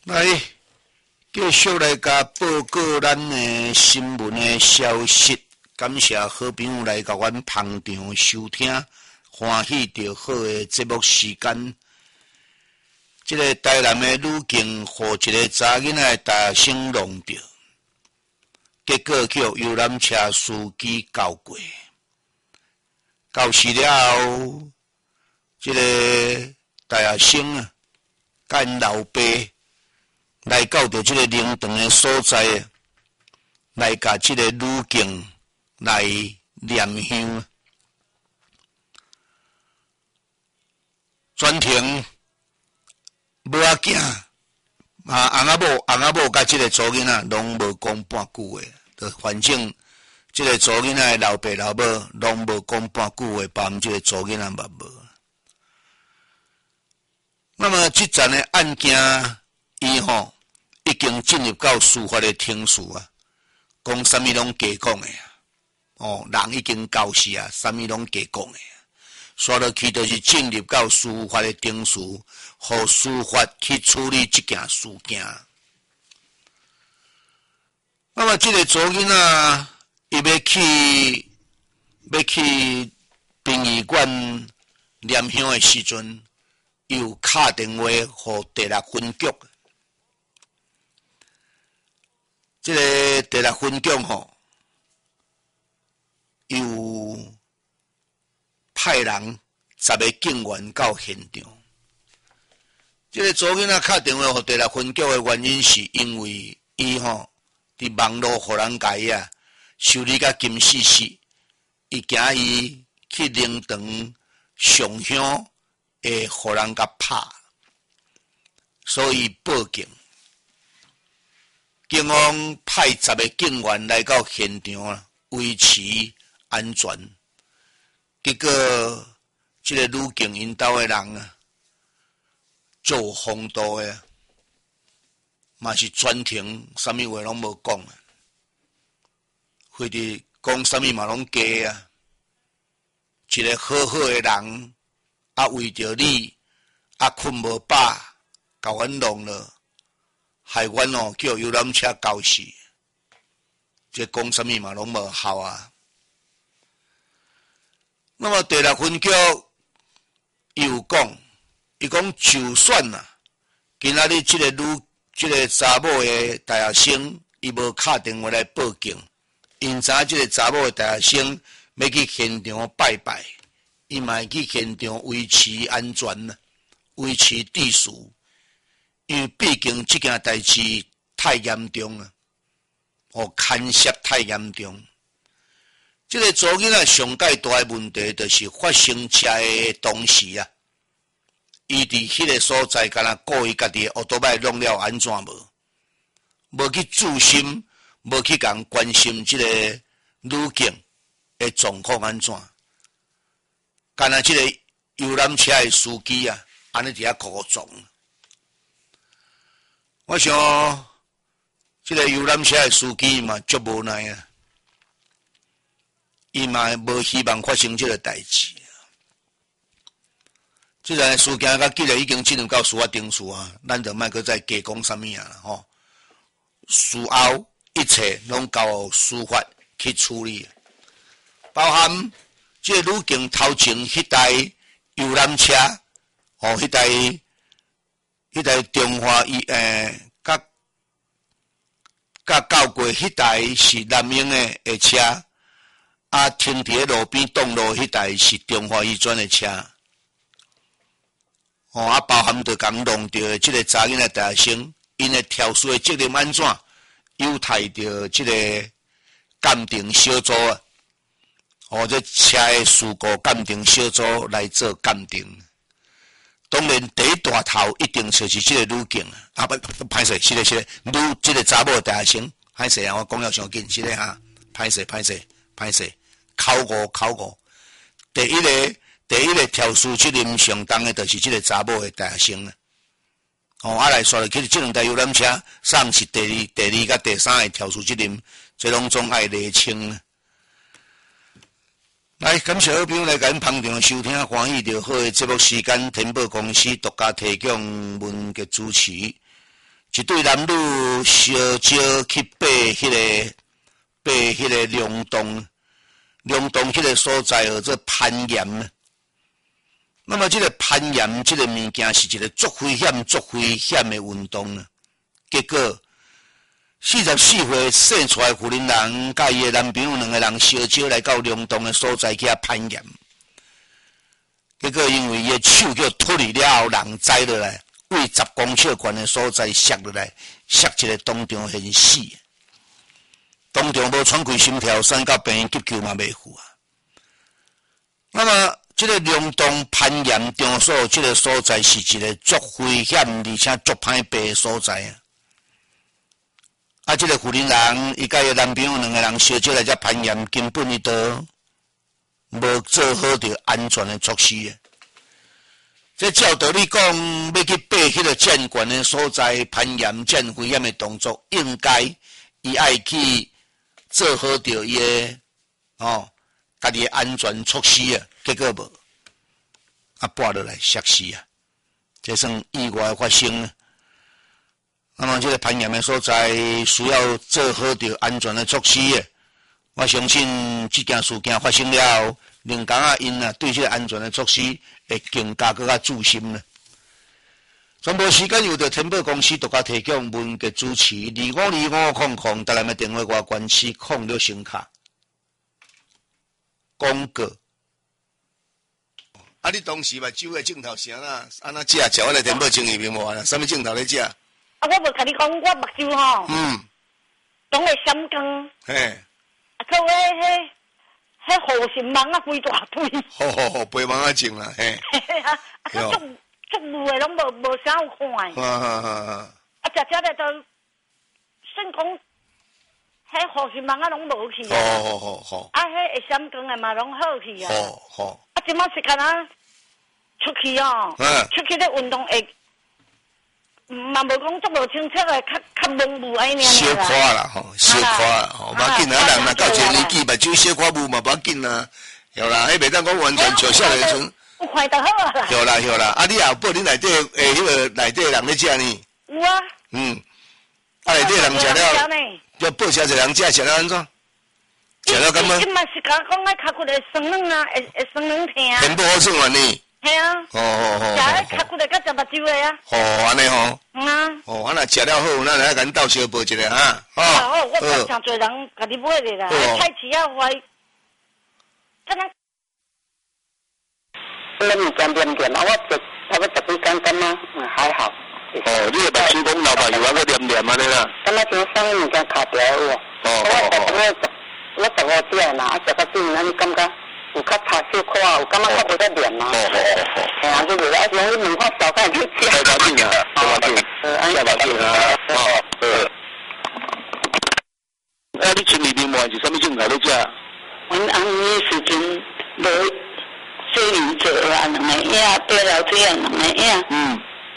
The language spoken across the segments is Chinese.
来，继续来甲报告咱的新闻的消息。感谢好朋友来甲阮捧场收听，欢喜着好的节目时间。这个台南的女警互一个查囡仔大学生弄着，结果叫游览车司机告过，告死了后，这个大学生啊，甲因老爸来到着这个灵堂的所在，来甲这个女警来念香，全程无仔囝翁仔某甲这个祖囡仔拢无讲半句话，就反正这个祖囡仔的老爸老母拢无讲半句话，包含这个祖囡仔嘛无。那么这阵的案件，伊已经进入到司法的庭事啊，讲啥物拢假讲的啊，人已经告死啊，啥物拢假讲的啊，刷落去就是进入到司法的庭事，互司法去处理这件事件。那么这个祖囡仔，伊要去殡仪馆念香的时阵，又打电话互第六分局。这个第六分局又派人10个警员到现场。这个祖囡仔打电话互第六分局的原因，是因为伊伫网络互人家啊修理甲金死死，伊惊伊去灵堂上香会互人甲拍，所以报警。警方派10个警员来到现场啊，维持安全。结果，这个女警因兜的人啊，做风度的，嘛是全程啥物话拢无讲啊，或者讲啥物嘛拢假啊。一个好好的人，啊为着你啊困无饱，甲阮弄了。害阮叫游览车搞死，这讲什么嘛拢无效啊。那么第六分局又讲，伊讲就算今仔日这个查某的大学生，伊无打电话来报警，因知这个查某的大学生要去现场拜拜，伊嘛会去现场维持安全维持秩序。因为毕竟这件代志太严重了，牵涉太严重。这个祖囡仔上界大的问题，就是发生车的同时啊，伊伫迄个所在，敢若顾伊家己的奥多麦弄了安怎无去注心，无去共关心这个女警的状况安怎，敢若这个游览车的司机啊，安尼伫遐苦撞。我想，这个游览车的司机嘛，足无奈啊，伊嘛无希望发生这个代志。这个事件甲既然已经进入到司法庭事啊，咱就莫阁再加讲啥物啊事后一切拢交司法去处理，包含这个女警头前迄台游览车，迄台中华甲到过迄台是南英的车，啊停伫路边挡路迄台是中华医专的车，啊包含着讲弄着即个查囡仔大学生，因的跳事的责任安怎，有待着即个鉴定小组啊，这车的事故鉴定小组来做鉴定。当然，第一大头一定就是这个女警啊！歹势，是的，这个查某大学生，歹势啊！我讲了伤紧，是的哈，歹势，口误。第一个跳事责任上重的，就是这个查某的大学生啊！来说落去，这两台游览车，上是第二甲第三个跳事责任，这拢总爱厘清啊！来，感谢好朋友来甲咱捧场收听，欢喜着好的节目时间，天宝公司独家提供文革主持。 一对男女烧酒去爬迄个龙洞迄个所在叫做攀岩。那么这个攀岩这个物件是一个足危险的运动呢。结果44岁生出来妇人人，甲伊的男朋友两个人烧酒来到龙洞的所在去攀岩。结果因为伊的手叫脱离了后，人栽落来，为10公尺宽的所在摔落来，摔一个当场现死。当场无喘开心跳，送到病院急救嘛袂赴啊。那么这个龙洞攀岩场所，这个所在是一个足危险而且足歹爬的所在啊。啊，这个妇人人，伊甲伊男朋友两个人烧酒来遮攀岩，根本伊都无做好着安全的措施啊。这照道理讲，要去爬迄个遮悬的所在攀岩遮危险的动作，应该伊爱去做好着伊的家己的安全措施啊。结果无，跋落来摔死啊！这算意外发生啊。那么这个攀岩的所在需要做好着安全的措施的，我相信这件事件发生了后，领工啊因对这个安全的措施会更加更加注心了。全部时间由着天宝公司独家提供，文杰主持252500，台南的电话外关系06声卡。广告。啊！你当时目睭的镜头啥啦？安怎食？我来天宝情义面无啊？啥物镜头咧食？啊！ 我无甲你讲，我目睭吼，拢会闪光。 嘿。 啊，做迄护心芒啊，飞大堆。 好，飞芒啊种啦，嘿。 啊，足路的拢无啥有看。啊，食咧都算讲，迄护心芒啊拢无去啊。 好。 啊，迄会闪光的嘛拢好去啊。 好。 啊，即马是干那出去哦，出去咧运动会。嘛无讲足无清楚诶，较模糊安尼啦。 小可啦吼，小可吼，无要紧啊，人若到一个年纪，目睭小可糊嘛，无要紧啦，晓啦，迄袂当讲完全像少年时。 有看就好啊啦。 晓啦，啊，你后报你内底迄个内底人咧食呢？ 有啊。 啊，内底人食了，要报销一个人食了安怎？食了感觉？ 伊嘛是甲我讲，骹骨会酸软啊，会酸软疼。 全部好算完呢。 系啊，食迄脚骨来甲食目睭的啊。 安尼吼。啊若食了好，咱来甲恁斗相报一下哈。 好，我真多人甲你买咧啦，菜市啊坏，敢若。 那物件黏黏啊，我差不多10几天感觉还好。 你个目睭讲老白油啊，个黏黏安尼啦。 感觉像生物件卡掉有我15只嘛，食到紧，安尼感觉。有较差小可，有感觉较无得黏啊。嘿啊，就是啊，用迄两块小块去食。小把劲啊，小把劲啊。 啊，你前面面是啥物镜头咧食？ 阮红衣时阵无小年做啊，两个影对了这样两个影。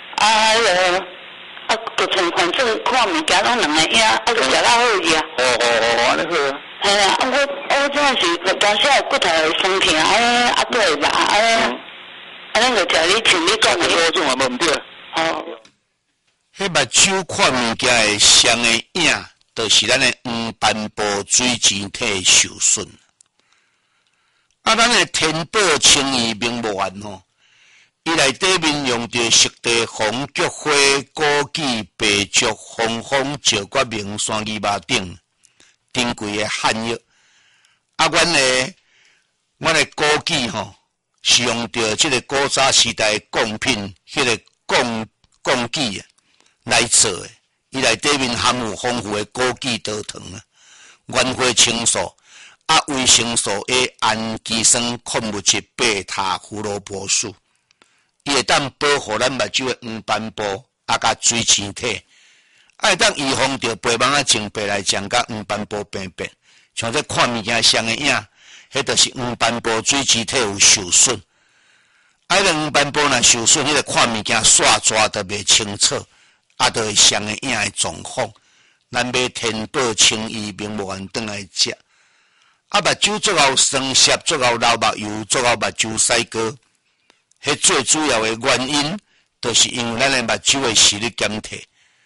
就从反正看物件拢两个影，就食了好去啊。 安尼好。 系啊，我真系是当时骨头会酸痛，都会麻，安尼就食你像你讲的嗰种也无唔对。迄目睭看物件的双的影，就是咱的黄斑部水晶体受损。啊，咱的天宝清义名目丸吼，伊内底面用着色地红菊花、枸杞、白竹、红枫、石决、明山、枇杷等。珍贵的汉药，啊，阮的枸杞吼，是用着这个古早时代的贡品，迄个枸杞来做的。伊内底面含有丰富的枸杞豆糖啊，原花青素，啊，维生素 A、氨基酸、矿物质、贝塔胡萝卜素，伊会当保护咱目睭的黄斑部啊，甲水晶体。会当预防着白蚊仔症白来将甲黄斑部病变，像这看物件双的影，迄就是黄斑部水晶体有受损。啊，个黄斑部若受损，迄个看物件刷抓都袂清楚，啊，就会双的影的状况。咱买天宝清义名目丸转来食，啊，目睭足够酸涩，足够流目油，足够目睭洗膏。迄最主要的原因，就是因为咱的目睭的视力减退。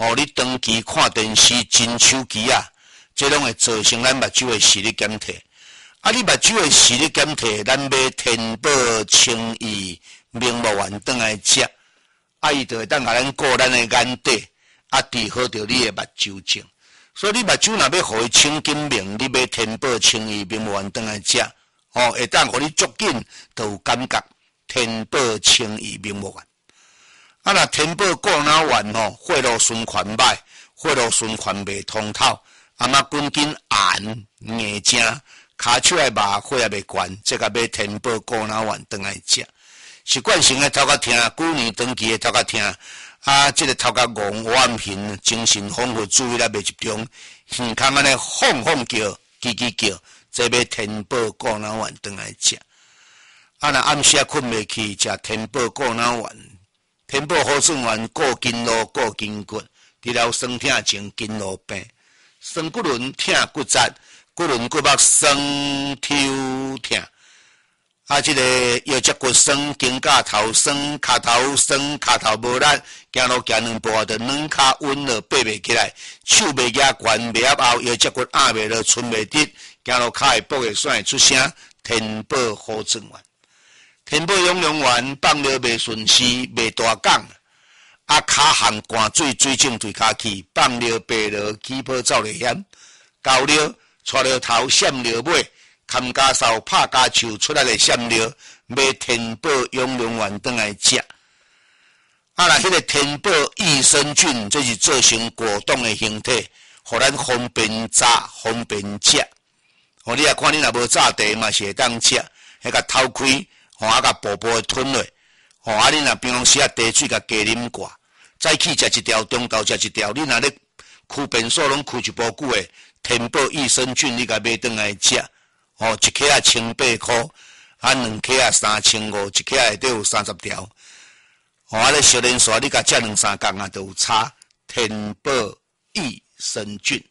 哦，你长期看电视、真手机啊，这拢会造成咱目睭的视力减退。啊，你目睭的视力减退，咱买天宝清益明目丸转来食，啊，伊就会当甲咱顾咱的眼底，啊，治好着你的目睭症。所以你目睭若要互伊清金明，你买天宝清益明目丸转来食，哦，会当互你足紧就有感觉。天宝清益明目丸，啊，若天宝过脑丸吼，血路循环歹，血路循环袂通透，啊嘛筋筋寒硬正。骹手爱麻，血也袂悬，即个买天宝过脑丸转来食。习惯性诶头壳疼，旧年长期诶头壳疼，啊，即个头壳戆眼频，精神恍惚，注意力袂集中，耳孔安尼晃晃叫，叽叽叫，即买天宝过脑丸转来食。啊，若暗时困袂去，食天宝过脑丸，天宝好转丸，固筋络，固筋骨，除了酸痛前筋络病，酸骨轮疼骨折。骨轮骨膜酸抽痛，啊，即个腰脊骨酸，肩胛头酸，骹头酸，骹头无力，行路行两步就软骹稳了，爬袂起来，手袂举悬，袂合后，腰脊骨压袂落，伸袂直，行路骹会跛会甩会出声。天宝好转丸，天宝养龙丸放尿袂顺时，袂大港，啊，骹含汗水，水肿对骹去，放尿白落，起泡走袂险，高尿。带了头闪了尾，砍家扫拍家手出来的闪了，买天宝养龙丸转来食。啊啦，迄个天宝益生菌，这是做成果冻的形体，互咱方便炸、方便食。哦，你也看你若无炸茶嘛是会当食，迄个偷开，吼啊甲薄薄的吞落，吼啊你若平常时啊茶水甲加啉寡，早起食一条，中昼食一条，你若咧驱便所拢驱一步久的。天宝益生菌，你甲买转来食，哦，一克啊1,800块，啊2克啊3,500，一克内底有30条，哦，啊咧小连锁，你甲食2-3工啊，就有差。天宝益生菌，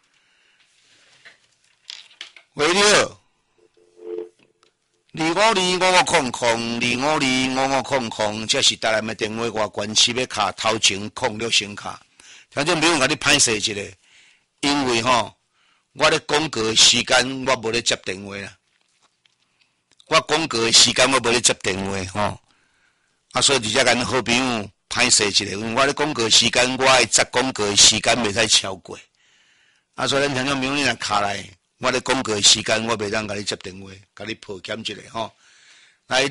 喂，你好，2525500，2525500，这是台南的电话，外关市要卡头前06先卡，听众朋友甲你歹势一下，因为吼。我咧广告的时间，我无咧接电话啦。我广告的时间，我无咧接电话吼。啊，所以直接甲恁好朋友歹势一下，因为我咧广告的时间，我爱接广告的时间袂使超过。啊，所以咱听众朋友你若卡来，我咧广告的时间，我袂当甲你接电话，甲你抱歉一下吼。来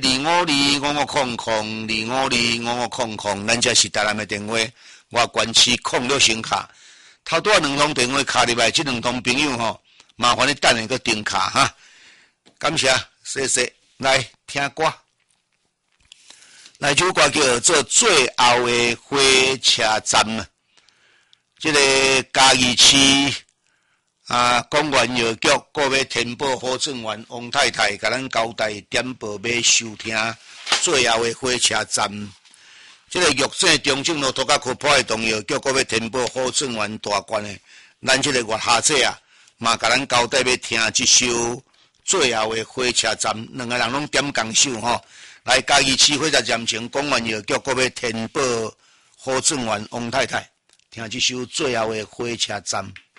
2525500，2525500，咱这是台南的电话，我关市06先卡。头拄2通电话卡入来，这2通朋友吼，麻烦你等下个订卡哈。感谢，谢谢。来听歌，来这首歌叫做《最后的火车站》啊。这个嘉义市啊，公园药局各位天宝好转丸王太太，甲咱交代点播要收听《最后的火车站》。这个玉井中正路涂甲区破的同药局，各位天宝好转丸大关的，咱这个月下者啊，嘛甲咱交代要听这首《最后的火车站》，2个人拢点共首吼。来，嘉义市火车站前公园药局，各位天宝好转丸王太太，听这首《最后的火车站》。